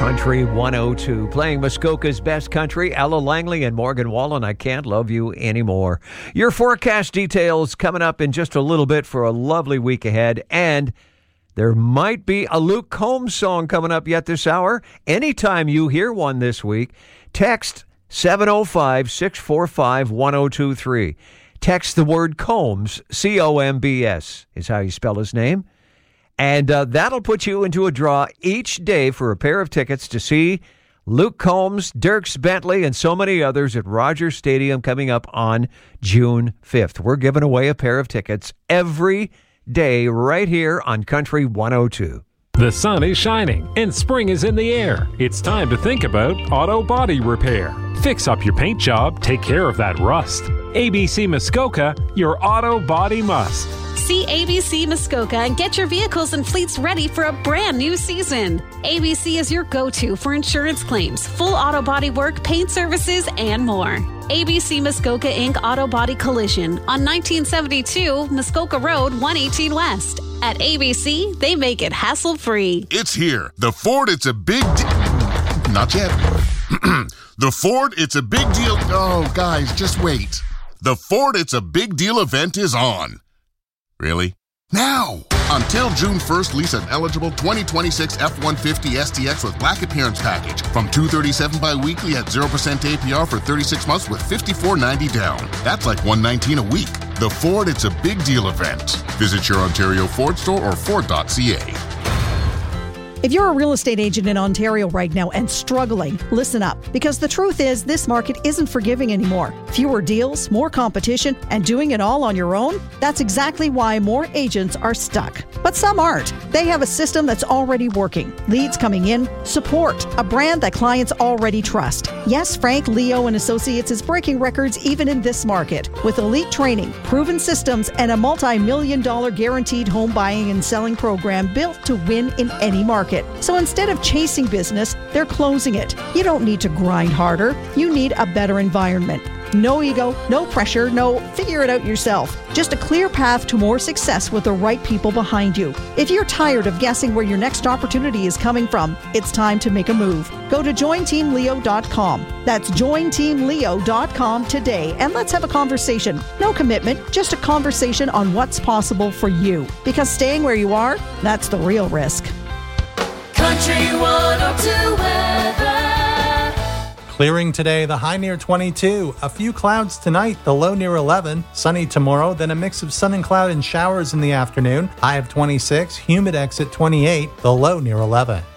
Country 102, playing Muskoka's best country, Ella Langley and Morgan Wallen, I Can't Love You Anymore. Your forecast details coming up in just a little bit for a lovely week ahead, and there might be a Luke Combs song coming up yet this hour. Anytime you hear one this week, text 705-645-1023. Text the word Combs, C-O-M-B-S is how you spell his name. And that'll put you into a draw each day for a pair of tickets to see Luke Combs, Dierks Bentley, and so many others at Rogers Stadium coming up on June 5th. We're giving away a pair of tickets every day right here on Country 102. The sun is shining and spring is in the air. It's time to think about auto body repair. Fix up your paint job, take care of that rust. ABC Muskoka, your auto body must. See ABC Muskoka and get your vehicles and fleets ready for a brand new season. ABC is your go-to for insurance claims, full auto body work, paint services, and more. ABC Muskoka Inc. Auto Body Collision on 1972 Muskoka Road, 118 West. At ABC, they make it hassle-free. It's here. The Ford It's a Big Deal. Not yet. The Ford It's a Big Deal. Oh, guys, just wait. The Ford It's a Big Deal event is on. Really? Now! Until June 1st, lease an eligible 2026 F-150 STX with black appearance package from $237 bi-weekly at 0% APR for 36 months with $54.90 down. That's like $119 a week. The Ford It's a Big Deal event. Visit your Ontario Ford store or Ford.ca. If you're a real estate agent in Ontario right now and struggling, listen up. Because the truth is, this market isn't forgiving anymore. Fewer deals, more competition, and doing it all on your own? That's exactly why more agents are stuck. But some aren't. They have a system that's already working. Leads coming in, support, a brand that clients already trust. Yes, Frank, Leo, and Associates is breaking records even in this market. With elite training, proven systems, and a multi-million-dollar guaranteed home buying and selling program built to win in any market. So instead of chasing business, they're closing it. You don't need to grind harder. You need a better environment. No ego, no pressure, no figure it out yourself. Just a clear path to more success with the right people behind you. If you're tired of guessing where your next opportunity is coming from, it's time to make a move. Go to jointeamleo.com. That's jointeamleo.com today, and let's have a conversation. No commitment, just a conversation on what's possible for you. Because staying where you are, that's the real risk. Country 102 weather. Clearing today, the high near 22. A few clouds tonight, the low near 11. Sunny tomorrow, then a mix of sun and cloud and showers in the afternoon. High of 26, humid exit 28, the low near 11.